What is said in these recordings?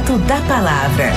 Momento da Palavra.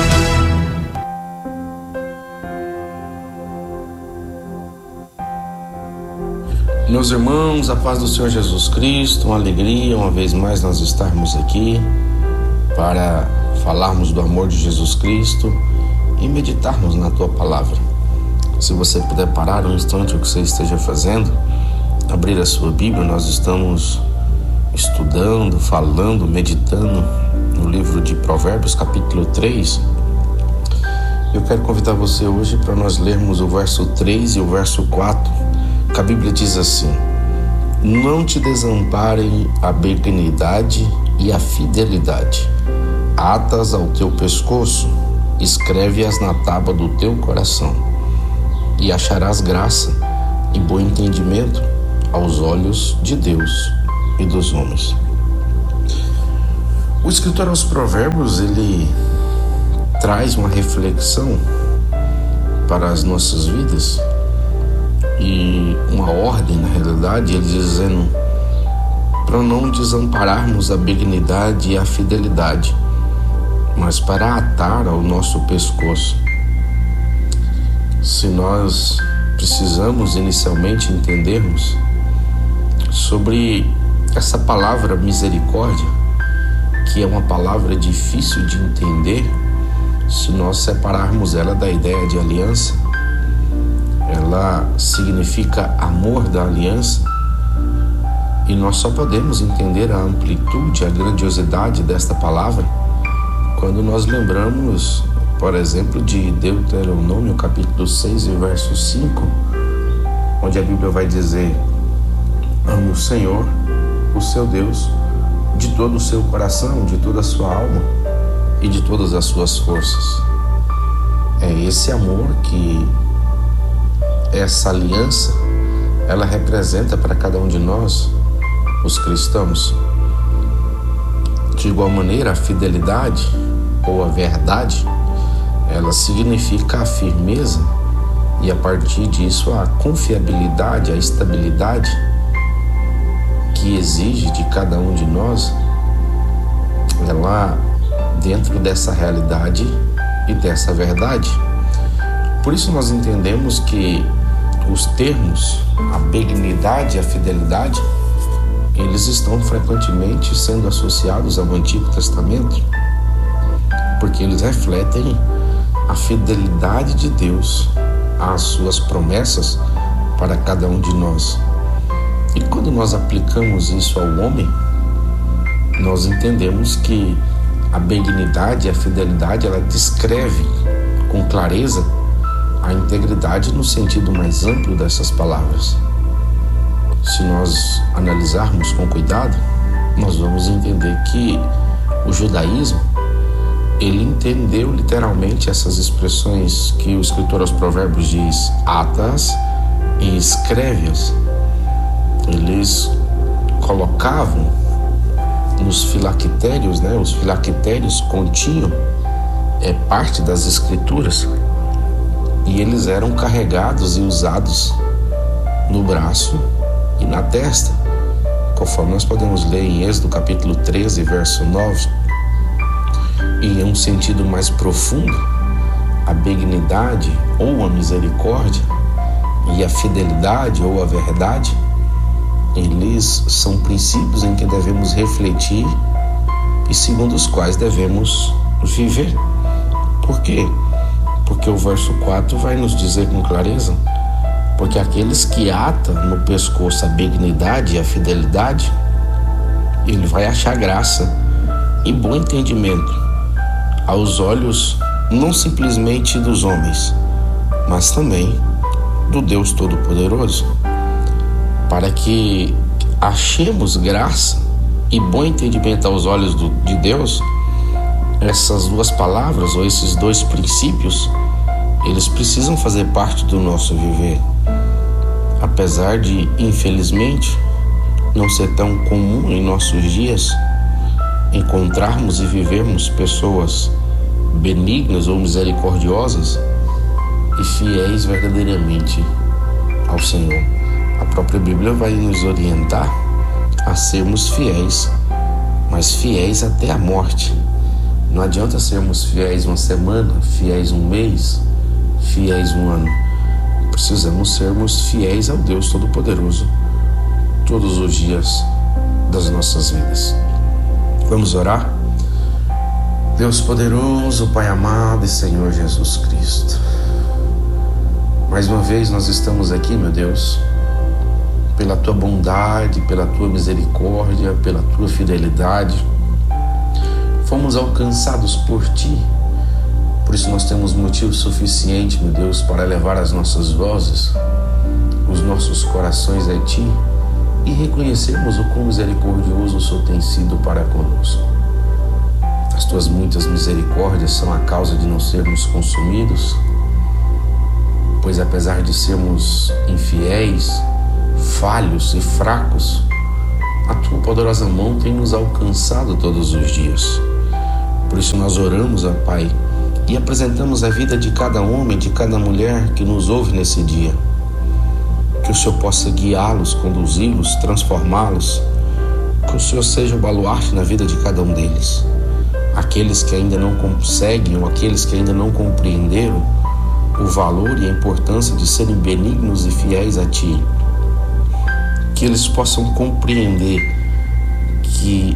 Meus irmãos, a paz do Senhor Jesus Cristo, uma alegria uma vez mais nós estarmos aqui para falarmos do amor de Jesus Cristo e meditarmos na Tua Palavra. Se você puder parar um instante o que você esteja fazendo, abrir a sua Bíblia, nós estamos estudando, falando, meditando no livro de Provérbios, capítulo 3. Eu quero convidar você hoje para nós lermos o verso 3 e o verso 4, que a Bíblia diz assim: não te desamparem a benignidade e a fidelidade, atas ao teu pescoço, escreve-as na tábua do teu coração, e acharás graça e bom entendimento aos olhos de Deus e dos homens. O escritor aos Provérbios, ele traz uma reflexão para as nossas vidas e uma ordem, na realidade, ele dizendo para não desampararmos a benignidade e a fidelidade, mas para atar ao nosso pescoço. Se nós precisamos inicialmente entendermos sobre essa palavra misericórdia, que é uma palavra difícil de entender, se nós separarmos ela da ideia de aliança, ela significa amor da aliança, e nós só podemos entender a amplitude, a grandiosidade desta palavra quando nós lembramos, por exemplo, de Deuteronômio capítulo 6 e verso 5, onde a Bíblia vai dizer: ame o Senhor, o seu Deus, de todo o seu coração, de toda a sua alma e de todas as suas forças. É esse amor que essa aliança ela representa para cada um de nós, os cristãos. De igual maneira, a fidelidade ou a verdade, ela significa a firmeza e, a partir disso, a confiabilidade, a estabilidade que exige de cada um de nós, ela dentro dessa realidade e dessa verdade. Por isso nós entendemos que os termos, a benignidade e a fidelidade, eles estão frequentemente sendo associados ao Antigo Testamento, porque eles refletem a fidelidade de Deus às suas promessas para cada um de nós. E quando nós aplicamos isso ao homem, nós entendemos que a benignidade e a fidelidade, ela descreve com clareza a integridade no sentido mais amplo dessas palavras. Se nós analisarmos com cuidado, nós vamos entender que o judaísmo, ele entendeu literalmente essas expressões que o escritor aos Provérbios diz, atas e escreve-as. Eles colocavam nos filactérios, os filactérios continham parte das escrituras, e eles eram carregados e usados no braço e na testa, conforme nós podemos ler em Êxodo capítulo 13, verso 9. E em um sentido mais profundo, a benignidade ou a misericórdia e a fidelidade ou a verdade, eles são princípios em que devemos refletir e segundo os quais devemos viver. Por quê? Porque o verso 4 vai nos dizer com clareza: porque aqueles que atam no pescoço a benignidade e a fidelidade, ele vai achar graça e bom entendimento aos olhos não simplesmente dos homens, mas também do Deus Todo-Poderoso. Para que achemos graça e bom entendimento aos olhos de Deus, essas duas palavras ou esses dois princípios, eles precisam fazer parte do nosso viver. Apesar de, infelizmente, não ser tão comum em nossos dias encontrarmos e vivermos pessoas benignas ou misericordiosas e fiéis verdadeiramente ao Senhor. A própria Bíblia vai nos orientar a sermos fiéis, mas fiéis até a morte, Não adianta sermos fiéis uma semana, fiéis um mês, fiéis um ano. Precisamos sermos fiéis ao Deus Todo-Poderoso todos os dias das nossas vidas. Vamos orar? Deus poderoso, Pai amado e Senhor Jesus Cristo, mais uma vez nós estamos aqui, meu Deus, pela Tua bondade, pela Tua misericórdia, pela Tua fidelidade. Fomos alcançados por Ti, por isso nós temos motivo suficiente, meu Deus, para elevar as nossas vozes, os nossos corações a Ti e reconhecermos o quão misericordioso o Senhor tem sido para conosco. As Tuas muitas misericórdias são a causa de não sermos consumidos, pois apesar de sermos infiéis, falhos e fracos, a Tua poderosa mão tem nos alcançado todos os dias. Por isso nós oramos, ó Pai, e apresentamos a vida de cada homem, de cada mulher que nos ouve nesse dia. Que o Senhor possa guiá-los, conduzi-los, transformá-los. Que o Senhor seja o baluarte na vida de cada um deles. Aqueles que ainda não conseguem ou aqueles que ainda não compreenderam o valor e a importância de serem benignos e fiéis a Ti. Que eles possam compreender que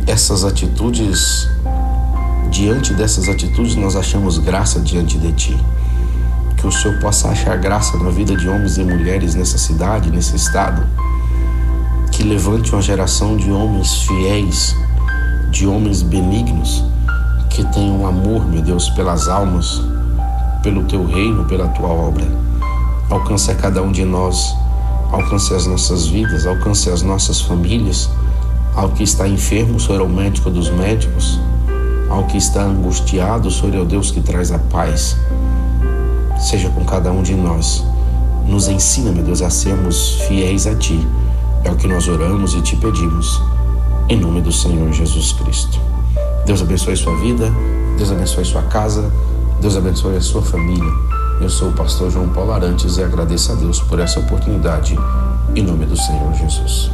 diante dessas atitudes nós achamos graça diante de Ti. Que o Senhor possa achar graça na vida de homens e mulheres nessa cidade, nesse estado. Que levante uma geração de homens fiéis, de homens benignos, que tenham amor, meu Deus, pelas almas, pelo Teu reino, pela Tua obra. Alcance a cada um de nós, alcance as nossas vidas, alcance as nossas famílias. Ao que está enfermo, o Senhor é o médico dos médicos. Ao que está angustiado, o Senhor é o Deus que traz a paz. Seja com cada um de nós. Nos ensina, meu Deus, a sermos fiéis a Ti. É o que nós oramos e Te pedimos, em nome do Senhor Jesus Cristo. Deus abençoe sua vida, Deus abençoe sua casa, Deus abençoe a sua família. Eu sou o pastor João Paulo Arantes e agradeço a Deus por essa oportunidade, em nome do Senhor Jesus.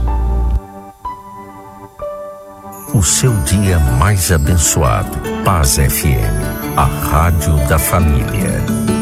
O seu dia mais abençoado. Paz FM, a rádio da família.